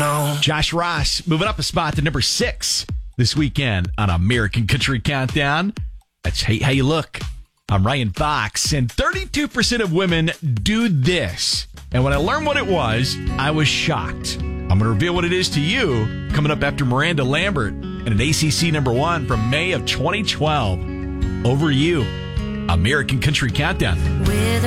know. Josh Ross moving up a spot to number 6 this weekend on American Country Countdown. That's Hey How You Look. I'm Ryan Fox, and 32% of women do this. And when I learned what it was, I was shocked. I'm going to reveal what it is to you coming up after Miranda Lambert and an ACC #1 from May of 2012. Over you, American Country Countdown.